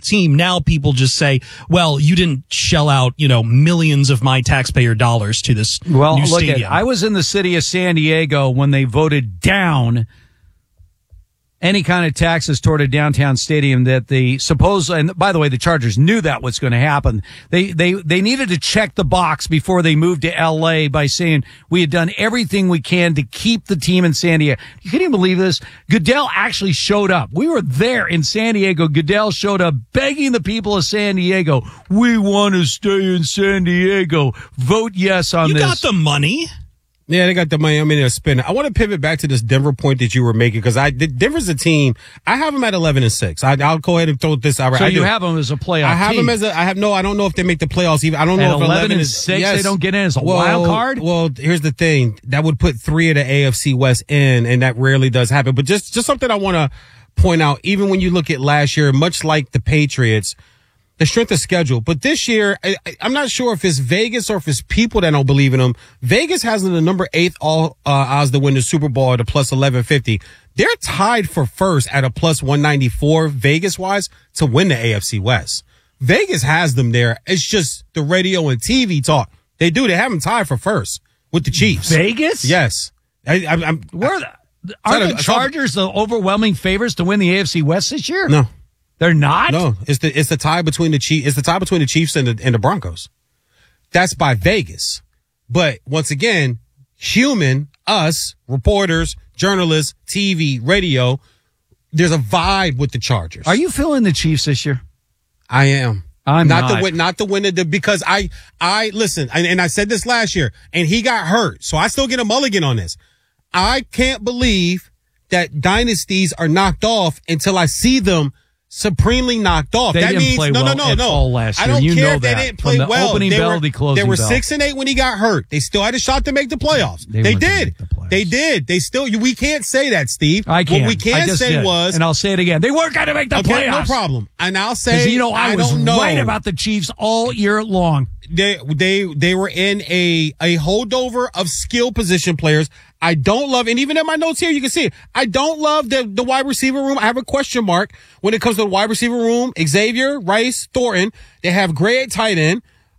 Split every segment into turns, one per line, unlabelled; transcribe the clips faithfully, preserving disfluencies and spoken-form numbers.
team. Now people just say, well, you didn't shell out, you know, millions of my taxpayer dollars to this
well,
new
look
stadium.
At, I was in the city of San Diego when they voted down any kind of taxes toward a downtown stadium that they suppose, and by the way, the Chargers knew that was going to happen. They, they, they needed to check the box before they moved to L A by saying we had done everything we can to keep the team in San Diego. You can't even believe this. Goodell actually showed up. We were there in San Diego. Goodell showed up begging the people of San Diego, we want to stay in San Diego. Vote yes on
you
this.
You got the money.
Yeah, they got the money. I mean, they're spending. I want to pivot back to this Denver point that you were making because I Denver's a team. I have them at eleven and six. I, I'll go ahead and throw this out.
So
I
you
do.
have them as a playoff.
I have
team.
them as a. I have no. I don't know if they make the playoffs. Even I don't know
At
if
eleven,
eleven
and
is
six.
Yes.
They don't get in as a
well,
wild card.
Well, here's the thing. That would put three of the A F C West in, and that rarely does happen. But just just something I want to point out. Even when you look at last year, much like the Patriots. The strength of schedule. But this year, I, I'm not sure if it's Vegas or if it's people that don't believe in them. Vegas has the number eighth all uh, odds to win the Super Bowl at a plus eleven fifty. They're tied for first at a plus one ninety-four Vegas-wise to win the A F C West. Vegas has them there. It's just the radio and T V talk. They do. They have them tied for first with the Chiefs.
Vegas?
Yes. I, I, I'm,
Where the, are the Chargers the overwhelming favorites to win the A F C West this year?
No.
They're not?
No, it's the it's the tie between the Chiefs. It's the tie between the Chiefs and the and the Broncos. That's by Vegas. But once again, human, us, reporters, journalists, T V, radio, there's a vibe with the Chargers.
Are you feeling the Chiefs this year?
I am.
I'm
not,
not.
the win, not the winner the, because I I listen and, and I said this last year and he got hurt, so I still get a mulligan on this. I can't believe that dynasties are knocked off until I see them supremely knocked off.
They
that
didn't
means
play
no,
well
no, no,
at
no.
all last year.
I don't
You
care
know
if they
that.
didn't play
From the
well.
opening
they
bell
were,
to the closing
they were
bell.
six and eight when he got hurt. They still had a shot to make the playoffs.
They,
they
weren't gonna
did.
make the playoffs.
They did. They still. We can't say that, Steve.
I can't.
What we can
I just
say
did.
was,
and I'll say it again. They weren't going to make the
okay,
playoffs.
no problem. And I'll say,
you know, I,
I
was
don't know.
right about the Chiefs all year long.
They they they were in a a holdover of skill position players. I don't love, and even in my notes here, you can see it. I don't love the the wide receiver room. I have a question mark when it comes to the wide receiver room. Xavier, Rice, Thornton. They have Gray at tight end.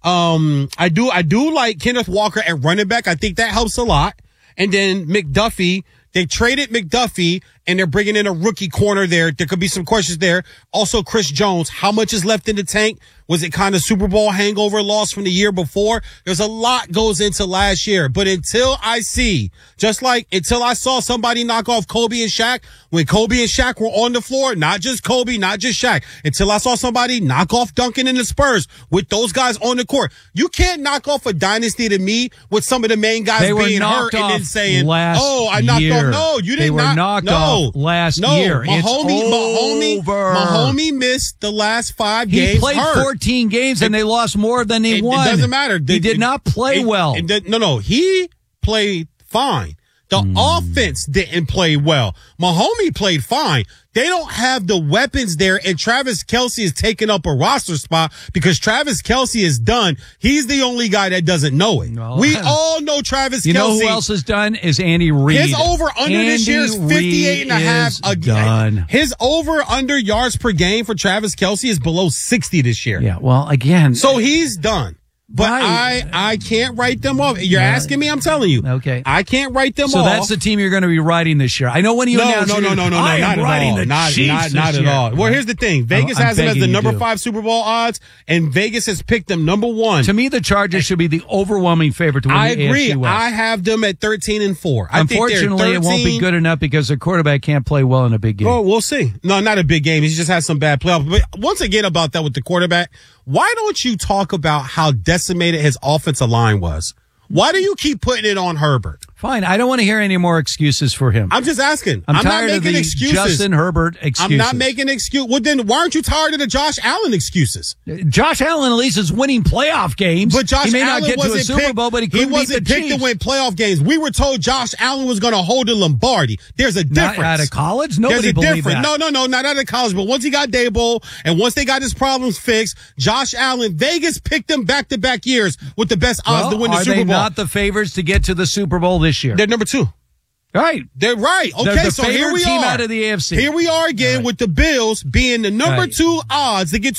Um, I do I do like Kenneth Walker at running back. I think that helps a lot. And then McDuffie. They traded McDuffie and they're bringing in a rookie corner there. There could be some questions there. Also, Chris Jones. How much is left in the tank? Was it kind of Super Bowl hangover loss from the year before? There's a lot goes into last year. But until I see, just like until I saw somebody knock off Kobe and Shaq, when Kobe and Shaq were on the floor, not just Kobe, not just Shaq, until I saw somebody knock off Duncan and the Spurs with those guys on the court. You can't knock off a dynasty to me with some of the main guys
They were
being
knocked
hurt
off
and then saying,
last
oh, I knocked
year.
off. No, you didn't.
They were
knock,
knocked
no,
off last
no.
year.
Mahomie,
it's
Mahomie,
over.
Mahomie missed the last five
He
games.
played
hurt.
fourteen games and they lost more than he
It,
won.
it doesn't matter.
He
The-
did not play
it-
well.
it did- no, no, he played fine. The
Hmm.
offense didn't play well. Mahomie played fine. They don't have the weapons there, and Travis Kelce is taking up a roster spot because Travis Kelce is done. He's the only guy that doesn't know it.
Well,
we all know Travis
You
Kelce.
know who else is done? Is Andy Reid.
His over under
Andy
this year is fifty-eight and a half.
is
A,
done.
His over under yards per game for Travis Kelce is below sixty this year.
Yeah, well, again.
So he's done. But
Right.
I, I can't write them off. You're
Yeah.
asking me, I'm telling you.
Okay.
I can't write them
So
off.
that's the team you're going to be riding this year. I know when you
no,
announced
no,
it,
no, no, no, no,
I
not
am
at
riding
all.
the
Not,
Chiefs
not,
this
not at
year.
all. Well, here's the thing. Vegas
I'm
has them as
begging
the
you
number
to.
five Super Bowl odds, and Vegas has picked them number one.
To me, the Chargers should be the overwhelming favorite to win
I
the
agree.
A F C West.
I have them at thirteen and four. I
Unfortunately,
think they're
it won't be
thirteen
good enough because their quarterback can't play well in a big game.
Oh, we'll see. No, not a big game. He just has some bad playoffs. But once again about that with the quarterback, why don't you talk about how decimated his offensive line was? Why do you keep putting it on Herbert?
Fine. I don't want to hear any more excuses for him.
I'm just asking.
I'm,
I'm
tired
not
of
making
the
excuses.
Justin Herbert excuses.
I'm not making excuse. Well, then why aren't you tired of the Josh Allen excuses?
Josh Allen at least is winning playoff games.
But Josh
he may
Allen
not get to a
wasn't
Super
picked,
Bowl, but he couldn't
wasn't
beat the
picked
Chiefs.
to win playoff games. We were told Josh Allen was going to hold the Lombardi. There's a difference.
Not out of college? Nobody
There's a
believed
difference.
that.
No, no, no, not out of college. But once he got Daboll and once they got his problems fixed, Josh Allen, Vegas picked him back-to-back years with the best odds
Well,
to win the
are
Super
they
Bowl.
not the favorites to get to the Super Bowl this year?
They're number two.
Right.
They're right. Okay,
They're the
so here
favorite
we
team
are.
out of the A F C.
Here we are again
Right.
with the Bills being the number
Right.
two odds to get